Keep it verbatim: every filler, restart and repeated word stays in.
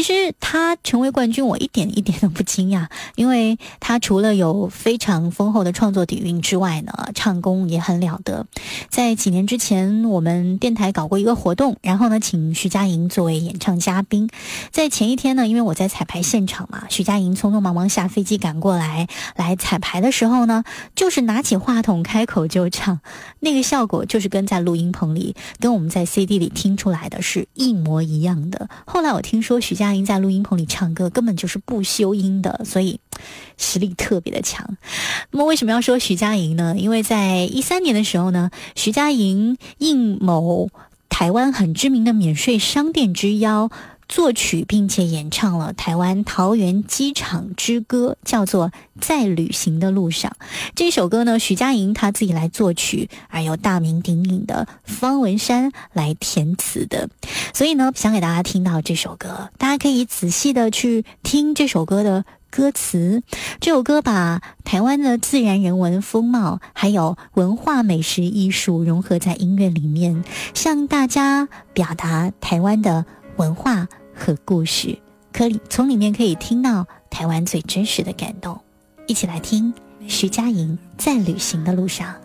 其实他成为冠军我一点一点都不惊讶，因为他除了有非常丰厚的创作底蕴之外呢，唱功也很了得。在几年之前我们电台搞过一个活动，然后呢请徐佳莹作为演唱嘉宾。在前一天呢，因为我在彩排现场嘛，徐佳莹匆匆忙忙下飞机赶过来来彩排的时候呢，就是拿起话筒开口就唱，那个效果就是跟在录音棚里跟我们在 C D 里听出来的是一模一样的。后来我听说徐佳莹在录音棚里唱歌根本就是不修音的，所以实力特别的强。那么为什么要说徐佳莹呢？因为在一三年的时候呢，徐佳莹应某台湾很知名的免税商店之邀，作曲并且演唱了台湾桃园机场之歌，叫做《在旅行的路上》。这首歌呢，徐佳莹她自己来作曲，而由大名鼎鼎的方文山来填词的。所以呢，想给大家听到这首歌，大家可以仔细的去听这首歌的歌词。这首歌把台湾的自然人文风貌还有文化美食艺术融合在音乐里面，向大家表达台湾的文化和故事，可以从里面可以听到台湾最真实的感动。一起来听徐佳莹在旅行的路上。